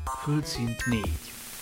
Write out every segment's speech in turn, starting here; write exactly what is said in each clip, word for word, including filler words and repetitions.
Földszint négy.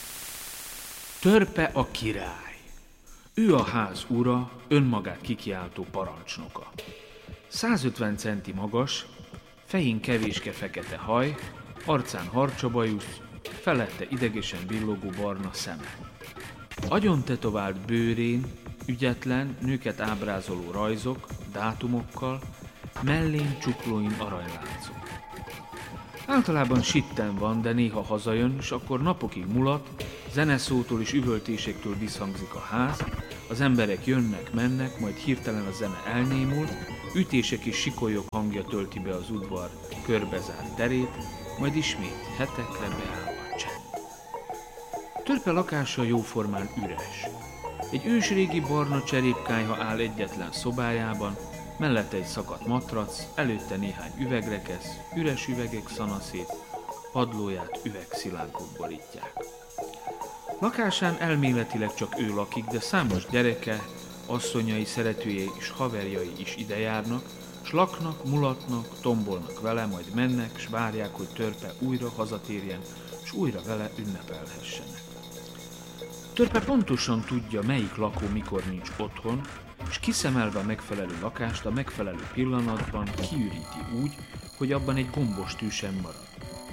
Törpe a király. Ő a ház ura, önmagát kikiáltó parancsnoka. százötven centi magas, fején kevéske fekete haj, arcán harcsabajusz, felette idegesen villogó barna szeme. Agyon tetovált bőrén ügyetlen, nőket ábrázoló rajzok, dátumokkal, mellén csuklóin aranyláncok. Általában sitten van, de néha hazajön, és akkor napokig mulat, zeneszótól és üvöltésektől visszhangzik a ház, az emberek jönnek, mennek, majd hirtelen a zene elnémul, ütések és sikolyok hangja tölti be az udvar körbezárt terét, majd ismét hetekre beáll a csend. Törpe lakása jóformán üres. Egy ősrégi barna cserépkályha áll egyetlen szobájában, mellette egy szakadt matrac, előtte néhány üvegrekesz, üres üvegek szanaszét, padlóját üvegszilánkok borítják. Lakásán elméletileg csak ő lakik, de számos gyereke, asszonyai, szeretőjei és haverjai is idejárnak, s laknak, mulatnak, tombolnak vele, majd mennek, s várják, hogy Törpe újra hazatérjen, s újra vele ünnepelhessenek. Törpe pontosan tudja, melyik lakó mikor nincs otthon, és kiszemelve a megfelelő lakást a megfelelő pillanatban kiüríti úgy, hogy abban egy gombos tű sem marad.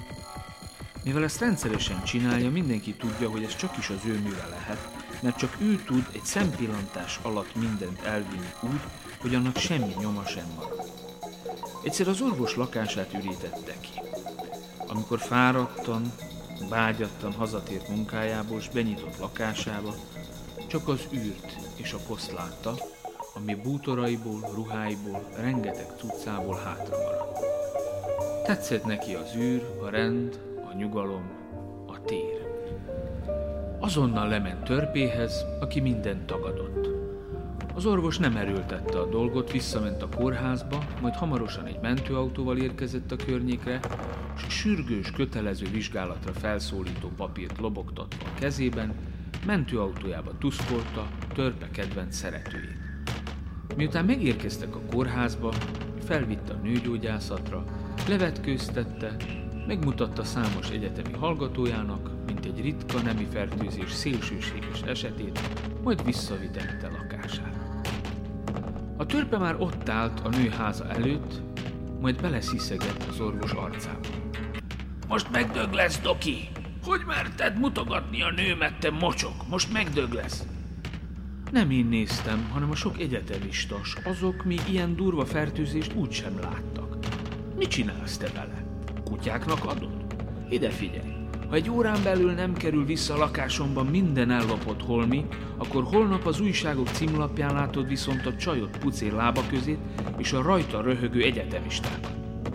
Mivel ezt rendszeresen csinálja, mindenki tudja, hogy ez csak is az ő műve lehet, mert csak ő tud egy szempillantás alatt mindent elvinni úgy, hogy annak semmi nyoma sem marad. Egyszer az orvos lakását ürítette ki. Amikor fáradtan, vágyattan hazatért munkájából, s benyitott lakásába, csak az űrt és a poszt látta, ami bútoraiból, ruháiból, rengeteg cuccából hátra maradt. Tetszett neki az űr, a rend, a nyugalom, a tér. Azonnal lement Törpéhez, aki mindent tagadott. Az orvos nem erőltette a dolgot, visszament a kórházba, majd hamarosan egy mentőautóval érkezett a környékre, és sürgős, kötelező vizsgálatra felszólító papírt lobogtatva a kezében, mentőautójába tuszkolta Törpe kedvenc szeretőjét. Miután megérkeztek a kórházba, felvitte a nőgyógyászatra, levetkőztette, megmutatta számos egyetemi hallgatójának, mint egy ritka nemi fertőzés szélsőséges esetét, majd visszavitette lakására. A Törpe már ott állt a nő háza előtt, majd belesziszegett az orvos arcába. Most megdög lesz, Doki! Hogy merted mutogatni a nőmet, te mocsok? Most megdög lesz! Nem én néztem, hanem a sok egyetemista, s azok még ilyen durva fertőzést úgysem láttak. Mit csinálsz te vele? Kutyáknak adod? Ide figyelj! Ha egy órán belül nem kerül vissza a lakásomban minden ellopott holmi, akkor holnap az újságok címlapján látod viszont a csajot pucér lába közét és a rajta röhögő egyetemistákat.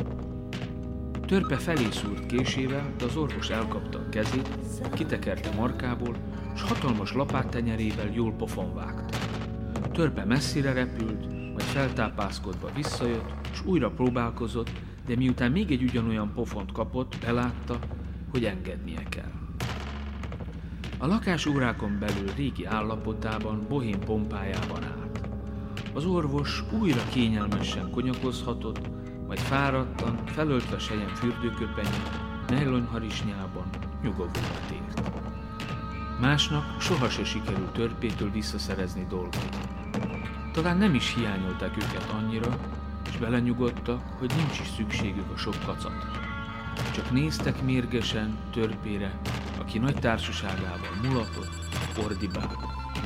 Törpe felé szúrt késével, de az orvos elkapta a kezét, kitekerte markából, s hatalmas lapáttenyerével jól pofon vágta. Törpe messzire repült, majd feltápászkodva visszajött, s újra próbálkozott, de miután még egy ugyanolyan pofont kapott, belátta, hogy engednie kell. A lakás órákon belül régi állapotában, bohém pompájában állt. Az orvos újra kényelmesen konyakozhatott, majd fáradtan, felöltve sejem fürdőköpenyét, nejlonharisnyában nyugovóra tért. Másnap soha se sikerült Törpétől visszaszerezni dolgot. Talán nem is hiányolták őket annyira, és belenyugodtak, hogy nincs is szükségük a sok kacatra. Csak néztek mérgesen Törpére, aki nagy társaságával mulatott, ordibált.